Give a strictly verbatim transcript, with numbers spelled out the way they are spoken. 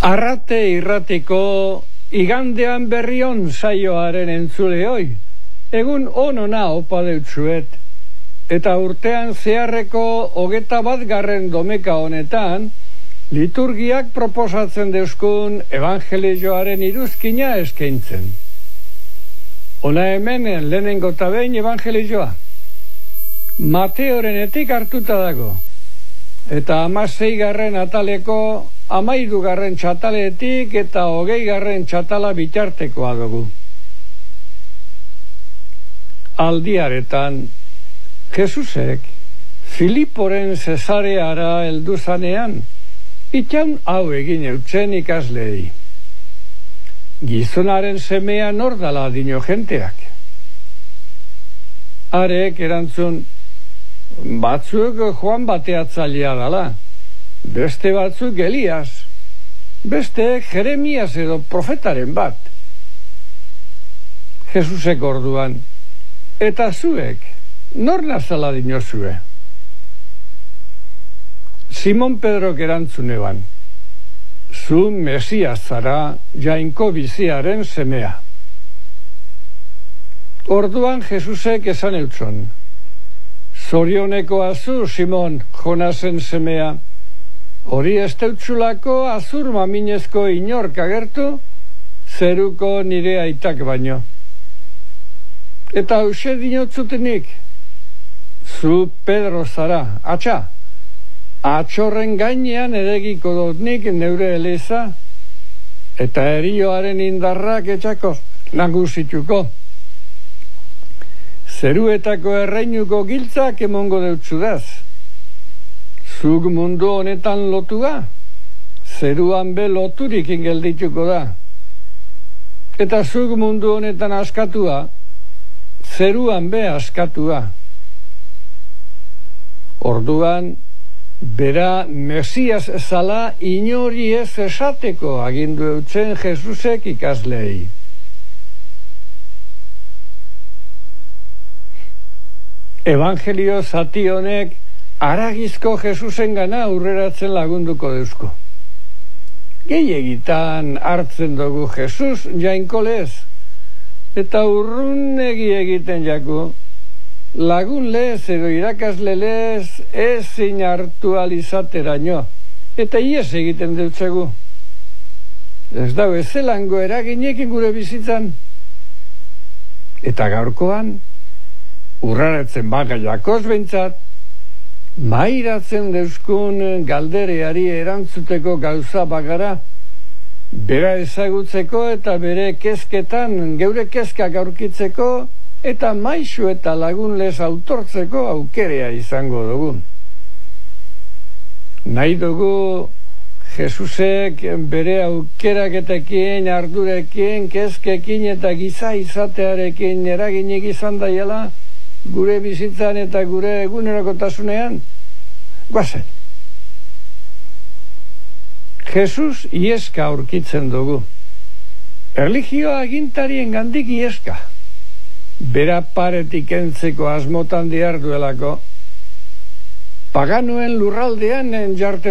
Arrate irratiko igandean berrion saioaren entzule hoi, egun onona opa deutsuet, eta urtean zeharreko hogeta bat garren domeka honetan, liturgiak proposatzen deuskun evangelioaren iruzkina eskaintzen. Ona hemen lehenengo eta behin evangelioa. Mateorenetik hartuta dago, eta hamasei garren ataleko amairu garren txataletik eta hogei garren txatala bitartekoa dugu. Aldiaretan, Jesusek Filiporen Zesareara heldu zanean, itxan hau egin eutzen ikaslei. Gizonaren semea nordala dino jenteak. Arek erantzun, batzuk Joan bateatzailea dala, beste batzuk Elias, beste Jeremias edo profetaren bat. Jesusek orduan, eta zuek, nor nazala dinozue? Simon Pedrok erantzun eban, zu Mesias zara Jainko biziaren semea. Orduan Jesusek esan eutzon, zorioneko azu Simon Jonasen semea, hori ez deutsulako azur maminezko inork agertu, zeruko nire aitak baino. Eta hause dinotzutenik, zu Pedro zara, atxa, atxorren gainean edegiko dotnik neure eleza, eta erioaren indarrak etxako nagusituko. Zeruetako erreinuko giltzak emongo deutzudaz. Zug mundu honetan lotua, zeruan be loturik ingeldituko da. Eta zug mundu honetan askatua, zeruan be askatua. Orduan, bera Mesias zala inori ez esateko agindu eutzen Jesusek ikaslei. Evangelio zati honek aragizko Jesusen gana aurreratzen lagunduko deuzko. Gehiegitan hartzen dugu Jesus jainkolez, eta urrunegi egiten jako, lagun lez edo irakasle lez ezin hartu alizateraino, eta ies egiten deutzegu. Ez dau ezelango eraginekin gure bizitzan. Eta gaurkoan, urraretzen baga jakoz behintzat, mairatzen deuskun galdereari erantzuteko gauza bagara, bera ezagutzeko eta bere kezketan geure kezkak aurkitzeko eta maisu eta lagunlez autortzeko aukerea izango dugu. Nahi dugu Jesusek bere aukeraketekin, ardurekin, kezkekin eta giza izatearekin eraginik izan daiela gure bizitzan eta gure egunerokotasunean. Guazen. Jesus ieska aurkitzen dugu. Erlijioa agintarien gandik ieska. Bera paretik entzeko asmotan diar duelako. Paganuen lurraldean jarte